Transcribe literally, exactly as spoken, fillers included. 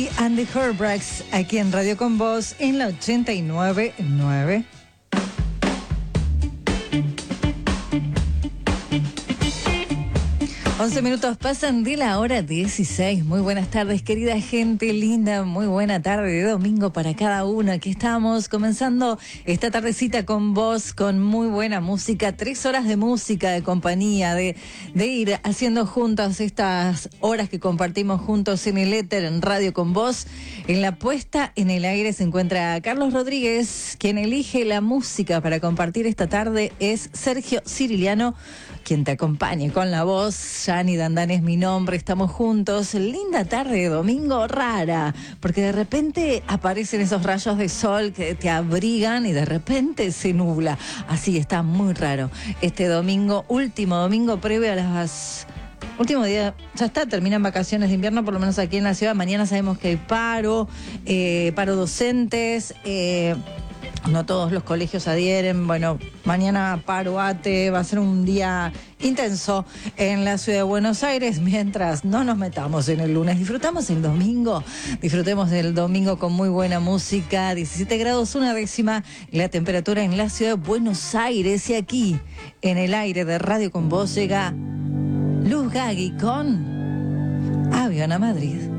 And the Heartbreaks, aquí en Radio Con Voz, en la ochenta y nueve punto nueve. once minutos pasan de la hora dieciséis. Muy buenas tardes, querida gente linda. Muy buena tarde de domingo para cada uno. Aquí estamos comenzando esta tardecita con vos, con muy buena música. Tres horas de música, de compañía, de, de ir haciendo juntos estas horas que compartimos juntos en el éter, en Radio Con Voz. En la puesta en el aire se encuentra Carlos Rodríguez. Quien elige la música para compartir esta tarde es Sergio Ciriliano, quien te acompañe con la voz. Yani Dandán es mi nombre, estamos juntos. Linda tarde de domingo, rara, porque de repente aparecen esos rayos de sol que te abrigan y de repente se nubla. Así está muy raro. Este domingo, último domingo previo a las... Último día, ya está, terminan vacaciones de invierno, por lo menos aquí en la ciudad. Mañana sabemos que hay paro, eh, paro docentes, eh, no todos los colegios adhieren. Bueno, mañana paro A T E, va a ser un día intenso en la ciudad de Buenos Aires, mientras no nos metamos en el lunes. Disfrutamos el domingo, disfrutemos del domingo con muy buena música. diecisiete grados, una décima, la temperatura en la ciudad de Buenos Aires. Y aquí, en el aire de Radio Con Voz, llega Luz Gaggi con Avión a Madrid.